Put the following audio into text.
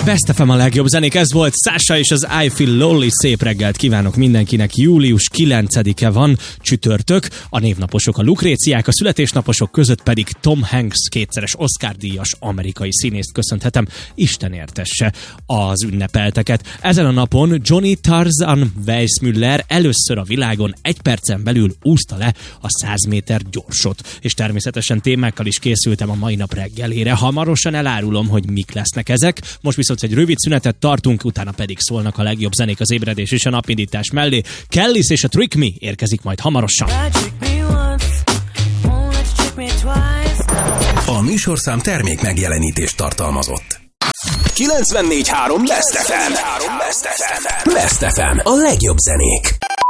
Best FM a legjobb zenék, ez volt Sasha és az I Feel Lonely. Szép reggelt kívánok mindenkinek. Július 9-e van, csütörtök, a névnaposok a Lukréciák, a születésnaposok között pedig Tom Hanks, kétszeres Oscar-díjas amerikai színészt köszönhetem. Isten értesse az ünnepelteket. Ezen a napon Johnny Tarzan Weissmuller először a világon 1 percen belül úszta le a 100 méter gyorsot. És természetesen témákkal is készültem a mai nap reggelére. Hamarosan elárulom, hogy mik lesznek ezek. Most viszont egy rövid szünetet tartunk, utána pedig szólnak a legjobb zenék az ébredés és a napindítás mellé. Kellis és a Trick Me érkezik majd hamarosan. A műsorszám termék megjelenítést tartalmazott. 94.3 Best FM. Best FM. A legjobb zenék.